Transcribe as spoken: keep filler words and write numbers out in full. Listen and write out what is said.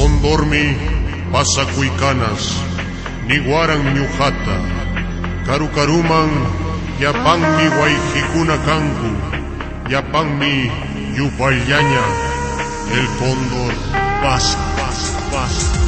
Condormi, pasacuicanas, niguaran ñujata, carucaruman, yapanmi guayjicuna cancu, yapanmi yupallaña, el cóndor pasa, pasa, pasa.